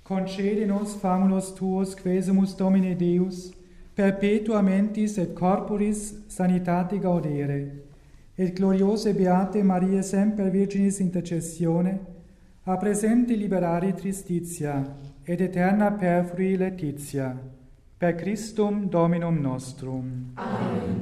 concede nos famulus tuos quesumus Domine Deus, perpetua mentis et corporis sanitate gaudere, et gloriose beate Mariae semper Virginis intercessione, a presente liberare tristitia, et eterna perfrui laetitia, per Christum Dominum nostrum. Amen.